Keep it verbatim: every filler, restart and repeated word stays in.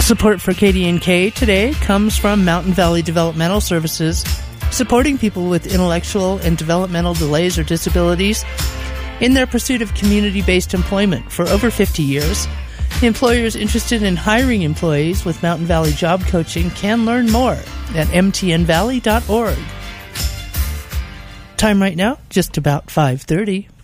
Support for K D N K today comes from Mountain Valley Developmental Services, supporting people with intellectual and developmental delays or disabilities in their pursuit of community-based employment for over fifty years. Employers interested in hiring employees with Mountain Valley Job Coaching can learn more at m t n valley dot org. Time right now, just about five thirty.